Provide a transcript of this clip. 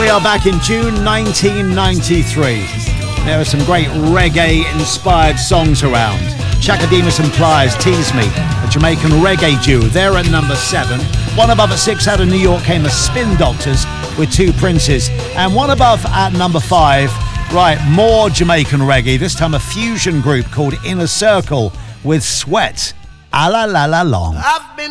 We are back in June 1993. There are some great reggae-inspired songs around. Chaka Demus and Pliers, Tease Me, a Jamaican reggae duo. They're at number 7. One above at 6 out of New York came the Spin Doctors with Two Princes. And one above at number 5, right, more Jamaican reggae. This time a fusion group called Inner Circle with Sweat. A la la la long. I've been